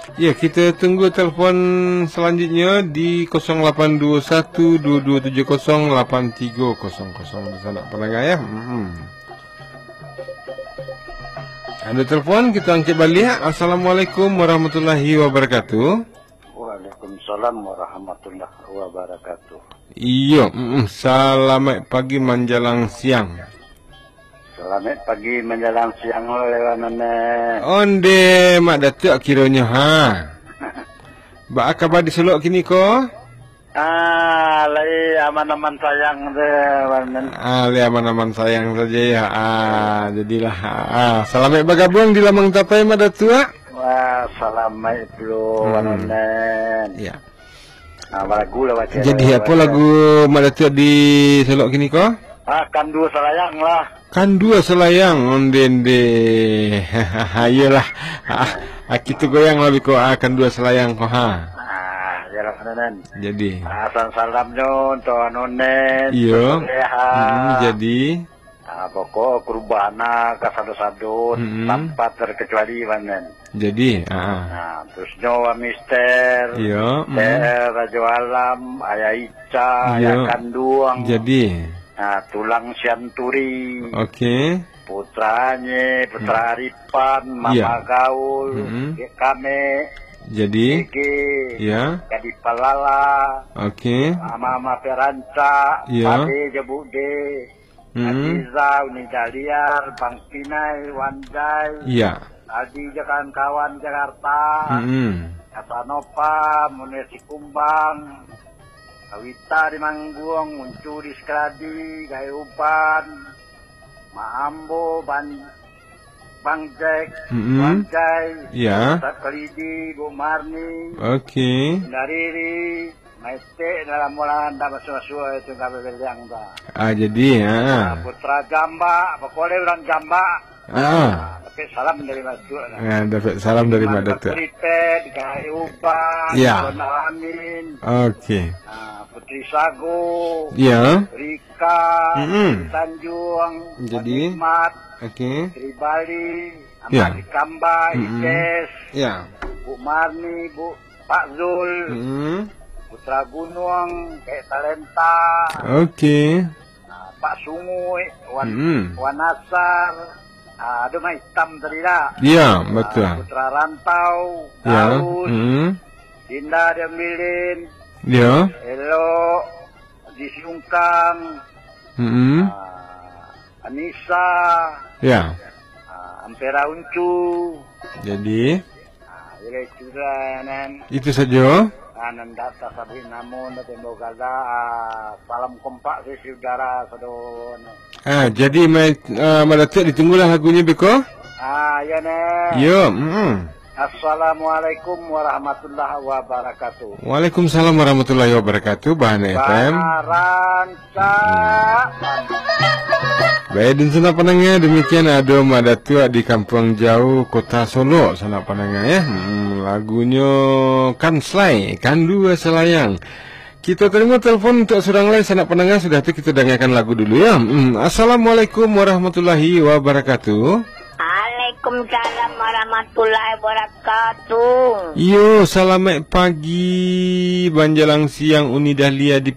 Ya, kita tunggu telefon selanjutnya di 082122708300 di sana pendengar ya. Ada telepon, kita angkat balik. Assalamualaikum warahmatullahi wabarakatuh. Waalaikumsalam warahmatullahi wabarakatuh. Iya, selamat pagi menjelang siang. Selamat pagi menjelang siang lewat nenek. Onde mak datuk kiranya ha. Ba kabar di Selok kini ko? Lai aman-aman sayang deh, wanen. Li aman-aman sayang saja ya. Jadilah. Selamat bergabung di Lamang Tapai mak datuk. Wah, selamat bro, wanen. Ya. Lagu lah baca. Jadi apa lagu mak datuk di Selok kini ko? Kandu selayang lah. Kandu selayang ondende. Iyalah. Kita goyang lebih ko kandu selayang ko ha. Yalah nenen. Jadi. Salamnya untuk nonen. Iya. Jadi. Pokok kurubana kasado-sado tanpa terkecuali wanen. Jadi. Terus nyawa mister. Iya. Rajo Alam, Ayah Ica, Ayah Kanduang. Jadi. Tulang Sianturi. Oke. Putranya, Putra Aripan, Mama Gaul, Kame. Jadi. Ya. Kadi Palala. Oke. Mama Peranca. Ya. Ade Jebude. Aziza, Uni Daliar, Bang Pinai, Wanjai. Iya. Adi Jakan Kawan Jakarta. Kasanopa, Munesi Kumbang. Kawita di Mangguang, muncul di Skradi, Gayupan, Maambo, Bang Jack, Wanjai, ya. Sakalidi, Bu Marni, Oke. Dariri, Maite dalam mulaan tak masuk-masuk itu kabel yang tak. Jadi ya. Putra Jamba, pokoknya orang Jamba. Tapi salam dari Mas Dua. Dapat salam dari Mak Datuk. Putri Gayupan, Ya. Amin. Oke. Putri Sago, Ya. Rika, Tanjung, Jadi. Mat, Oke. Putri Bali, Ya. Amadi Kamba, Ices, Ya. Bu Marni, Bu Pak Zul, Putra Gunung, kayak Talenta, Oke. Pak Sungu, Wanasar, ada mah hitam tadi lah. Iya, betul. Putra Rantau, Ya. Daud, Dinda Demilin, Ya. Elo, Disiungkang, Anissa, Ya. Ampera Uncu. Jadi. Itu saja. Data sabi namun na tembogada salam kompak si saudara sadon. Jadi Mak Datuk ditunggulah lagunya beko. Ya ne. Yo. Assalamualaikum warahmatullahi wabarakatuh. Waalaikumsalam warahmatullahi wabarakatuh. Bahana FM. Baik, dan sana pendengar, demikian ada Mak Datuk di Kampung Jauh, Kota Solo. Sana pendengar ya. Lagunya Kanslai, Kandu Selayang. Kita terima telepon untuk seorang lain sana pendengar. Sudah itu kita dengarkan lagu dulu ya. Assalamualaikum warahmatullahi wabarakatuh. Waalaikumsalam warahmatullahi wabarakatuh. Yo, selamat pagi, menjelang siang Uni Dahlia di